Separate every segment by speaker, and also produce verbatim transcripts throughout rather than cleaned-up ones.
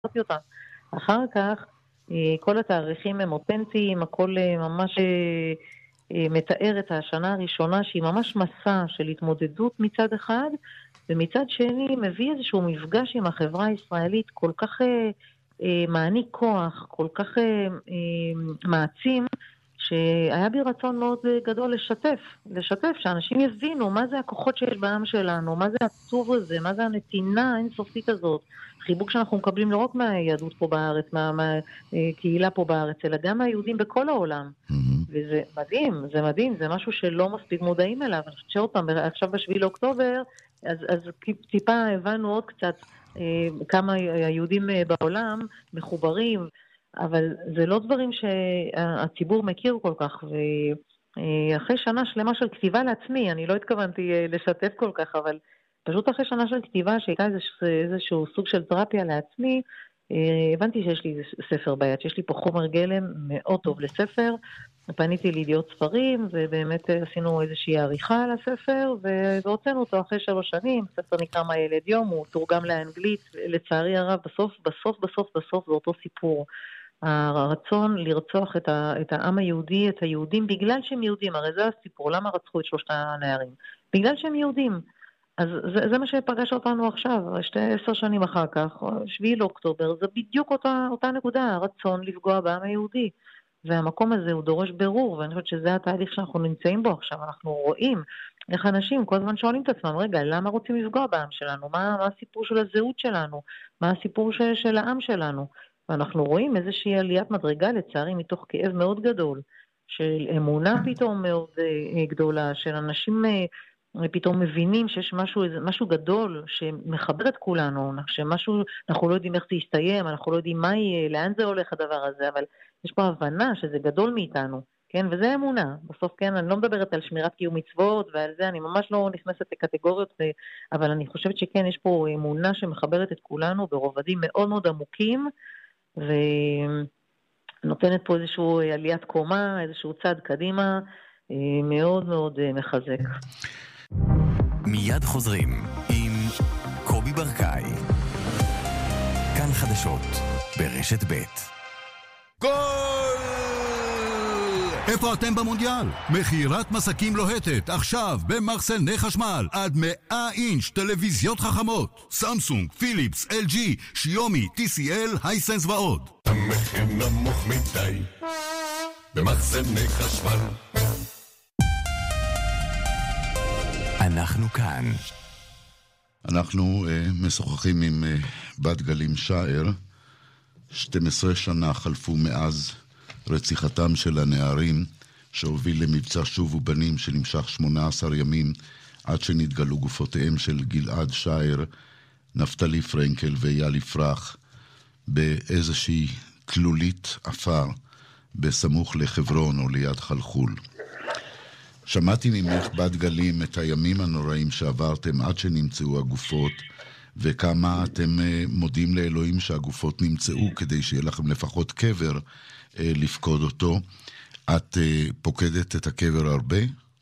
Speaker 1: אותם. אחר כך, כל התאריכים הם אותנטיים, הכל ממש מתאר את השנה הראשונה, שהיא ממש מסע של התמודדות מצד אחד, ומצד שני מביא איזשהו מפגש עם החברה הישראלית כל כך מעניק כוח, כל כך מעצים, שהיה בי רצון מאוד גדול לשתף, לשתף, שאנשים יבינו מה זה הכוחות שיש בעם שלנו, מה זה הטוב הזה, מה זה הנתינה האינסופית הזאת, חיבוק שאנחנו מקבלים לא רק מהיהדות פה בארץ, מהקהילה פה בארץ, אלא גם מהיהודים בכל העולם. וזה מדהים, זה מדהים, זה משהו שלא מספיק מודעים אליו. אני חושבת שעוד פעם, עכשיו בשביעי לאוקטובר, אז, אז טיפה הבנו עוד קצת אה, כמה היהודים בעולם מחוברים, אבל זה לא דברים שהציבור מכיר כל כך, ואחרי שנה שלמה של כתיבה לעצמי, אני לא התכוונתי לשתף כל כך, אבל פשוט אחרי שנה של כתיבה שהייתה איזשהו סוג של תרפיה לעצמי, הבנתי שיש לי ספר ביד, שיש לי פה חומר גלם מאוד טוב לספר, פניתי לידיעות ספרים, ובאמת עשינו איזושהי עריכה על הספר, והוצאנו אותו אחרי שלוש שנים, הספר נקרא מה ילד יום, הוא תורגם לאנגלית, לצערי הרב, בסוף, בסוף, בסוף, בסוף, זה אותו סיפור. הרצון לרצוח את, ה, את העם היהודי, את היהודים, בגלל שהם יהודים, הרי זה הסיפור, למה רצחו את שלושת הנערים? בגלל שהם יהודים. אז זה, זה מה שפגש אותנו עכשיו, שתי עשר שנים אחר כך, שביעי לאוקטובר, זה בדיוק אותה, אותה נקודה, הרצון לפגוע בעם היהודי. והמקום הזה הוא דורש ברור, ואני חושבת שזה התהליך שאנחנו נמצאים בו עכשיו, אנחנו רואים איך אנשים כל הזמן שואלים את עצמם, רגע, למה רוצים לפגוע בעם שלנו? מה, מה הסיפור של הזהות שלנו? מה הסיפור של, של העם שלנו? ואנחנו רואים איזושהי עליית מדרגה, לצערי, מתוך כאב מאוד גדול, של אמונה פתאום מאוד גדולה, של אנשים פתאום מבינים שיש משהו, משהו גדול שמחבר את כולנו, שמשהו, אנחנו לא יודעים איך זה יסתיים, אנחנו לא יודעים מה יהיה, לאן זה הולך הדבר הזה, אבל יש פה הבנה שזה גדול מאיתנו, כן? וזה אמונה. בסוף, כן, אני לא מדברת על שמירת קיום מצוות, ועל זה אני ממש לא נכנסת לקטגוריות, אבל אני חושבת שכן, יש פה אמונה שמחברת את כולנו ברובדים מאוד מאוד עמוקים, ונותנת פה איזשהו עליית קומה, איזשהו צד קדימה, מאוד מאוד מחזק.
Speaker 2: מיד חוזרים עם קובי ברקאי. כאן חדשות ברשת ב'.
Speaker 3: גול! איפה אתם במונדיאל? מכירת מסקים לוהטת עכשיו במחסני חשמל עד מאה אינץ' טלוויזיות חכמות, סמסונג, פיליפס, אל ג'י, שיומי, טי סי אל, הייסנס ועוד.
Speaker 4: המחיר נמוך מדי במחסני חשמל.
Speaker 2: אנחנו כאן.
Speaker 5: אנחנו uh, משוחחים עם uh, בת גלים שער. שתים עשרה שנה חלפו מאז רציחתם של הנערים, שהוביל למבצע שוב ובנים שנמשך שמונה עשר ימים, עד שנתגלו גופותיהם של גלעד שער, נפתלי פרנקל ואייל יפרח, באיזושהי תלולית אפר, בסמוך לחברון או ליד חלחול. שמעתי ממך בת גלים את הימים הנוראים שעברתם עד שנמצאו הגופות, וכמה אתם מודים לאלוהים שהגופות נמצאו, כדי שיהיה לכם לפחות קבר לפקוד אותו. את פוקדת את הקבר הרבה?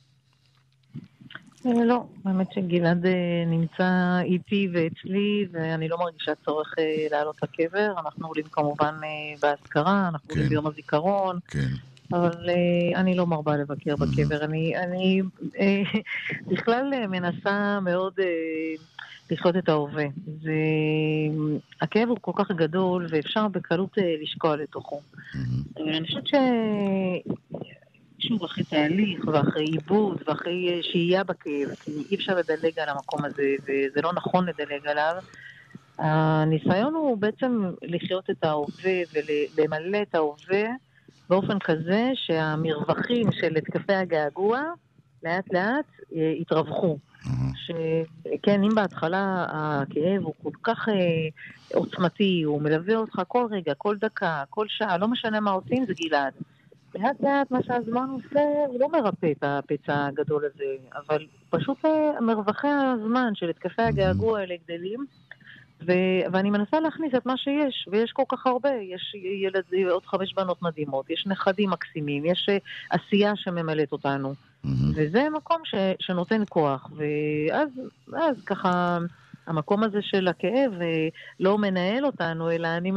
Speaker 1: לא, באמת שגלעד נמצא איתי ואצלי, ואני לא מרגישה צורך לעלות לקבר. אנחנו עולים כמובן בהזכרה, אנחנו עולים ביום הזיכרון.
Speaker 5: כן.
Speaker 1: אבל אני לא מרבה לבקר בקבר. אני, אני בכלל מנסה מאוד לחיות את ההווה. זה, הכאב הוא כל כך גדול, ואפשר בקלות לשקוע לתוכו. אני חושבת ש... שוב, אחרי תהליך, ואחרי עיבוד, ואחרי שהייה בכאב, כי אי אפשר לדלג על המקום הזה, וזה לא נכון לדלג עליו. הניסיון הוא בעצם לחיות את ההווה, ולמלא את ההווה, באופן כזה שהמרווחים של התקפי הגעגוע לאט לאט התרווחו. שכן, אם בהתחלה הכאב הוא כל כך עוצמתי, הוא מלווה אותך כל רגע, כל דקה, כל שעה, לא משנה מה עושים, זה גלעד. לאט לאט מה שהזמן עושה, הוא לא מרפא את הפצע הגדול הזה, אבל פשוט מרווחי הזמן של התקפי הגעגוע האלה גדלים, ו- ואני מנסה להכניס את מה שיש, ויש כל כך הרבה, יש ילד, עוד חמש בנות מדהימות, יש נכדים מקסימים, יש עשייה שממלאת אותנו, mm-hmm. וזה מקום ש- שנותן כוח, ואז אז ככה המקום הזה של הכאב לא מנהל אותנו, אלא אני